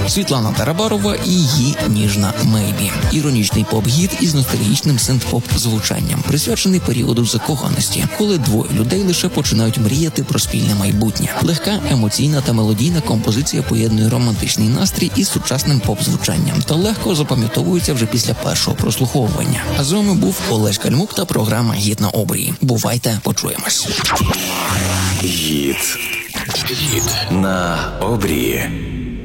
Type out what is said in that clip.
Світлана Тарабарова і її ніжна Мейбі. Іронічний поп-гіт із ностальгічним синт-поп-звучанням, присвячений періоду закоханості, коли двоє людей лише починають мріяти про спільне майбутнє. Легка, емоційна та мелодійна композиція поєднує романтичний настрій із сучасним поп-звучанням та легко запам'ятовується вже після першого прослуховування. А з вами був Олесь Кальмук та програма «Гіт на обрії». Бувайте, почуємось. Гіт на обрії.